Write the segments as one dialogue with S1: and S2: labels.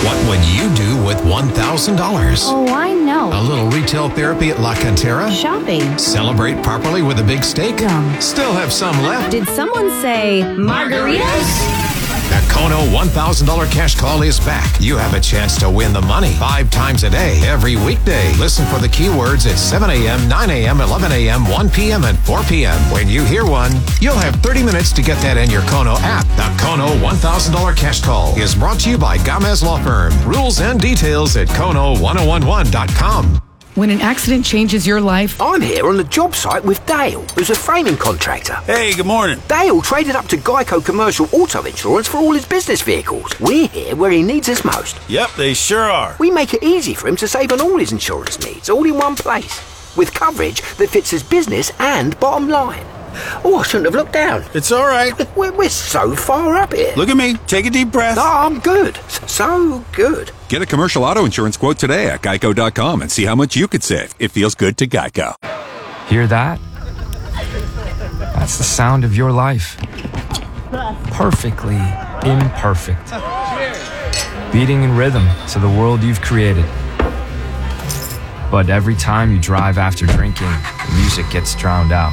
S1: What would you do with $1,000?
S2: Oh, I know.
S1: A little retail therapy at La Cantera?
S2: Shopping.
S1: Celebrate properly with a big steak?
S2: Yum.
S1: Still have some left?
S2: Did someone say margaritas?
S1: The Kono $1,000 cash call is back. You have a chance to win the money 5 times a day, every weekday. Listen for the keywords at 7 a.m., 9 a.m., 11 a.m., 1 p.m., and 4 p.m. When you hear one, you'll have 30 minutes to get that in your Kono app. The Kono $1,000 cash call is brought to you by Gamez Law Firm. Rules and details at Kono1011.com.
S3: When an accident changes your life,
S4: I'm here on the job site with Dale, who's a framing contractor.
S5: Hey, good morning.
S4: Dale traded up to Geico Commercial Auto Insurance for all his business vehicles. We're here where he needs us most.
S5: Yep, they sure are.
S4: We make it easy for him to save on all his insurance needs, all in one place, with coverage that fits his business and bottom line. Oh, I shouldn't have looked down.
S5: It's all right.
S4: We're so far up here.
S5: Look at me. Take a deep breath.
S4: Oh, I'm good. So good.
S6: Get a commercial auto insurance quote today at geico.com and see how much you could save. It feels good to Geico.
S7: Hear that? That's the sound of your life. Perfectly imperfect. Beating in rhythm to the world you've created. But every time you drive after drinking, the music gets drowned out.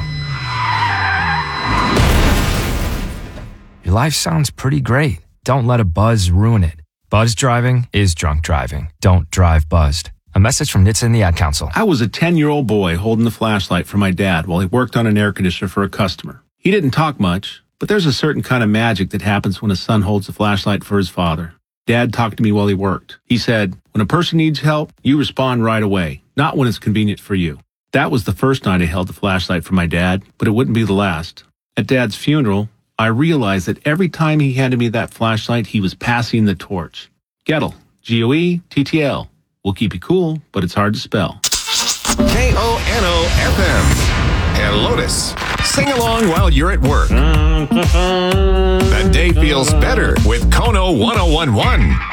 S7: Your life sounds pretty great. Don't let a buzz ruin it. Buzz driving is drunk driving. Don't drive buzzed. A message from NHTSA and the Ad Council.
S8: I was a 10-year-old boy holding the flashlight for my dad while he worked on an air conditioner for a customer. He didn't talk much, but there's a certain kind of magic that happens when a son holds the flashlight for his father. Dad talked to me while he worked. He said, when a person needs help, you respond right away, not when it's convenient for you. That was the first night I held the flashlight for my dad, but it wouldn't be the last. At Dad's funeral, I realized that every time he handed me that flashlight, he was passing the torch. Gettle, Goettl. We'll keep you cool, but it's hard to spell.
S1: KONO-FM and Lotus. Sing along while you're at work. The day feels better with Kono 1011.